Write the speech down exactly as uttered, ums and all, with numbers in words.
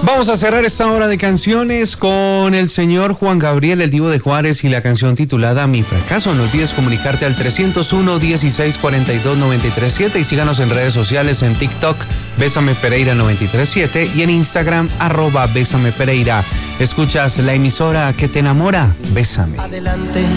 Vamos a cerrar esta hora de canciones con el señor Juan Gabriel, el Divo de Juárez, y la canción titulada Mi Fracaso. No olvides comunicarte al trescientos uno, dieciséis cuarenta y dos, noventa y tres siete y síganos en redes sociales, en TikTok, Bésame Pereira noventa y tres siete y en Instagram, arroba Bésame Pereira. Escuchas la emisora que te enamora, Bésame. Adelante.